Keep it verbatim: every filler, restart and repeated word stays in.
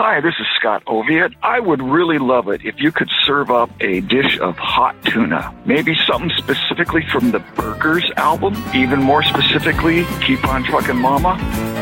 Hi, this is Scott Oviatt. I would really love it if you could serve up a dish of hot tuna. Maybe something specifically from the Burgers album. Even more specifically, Keep on Truckin' Mama.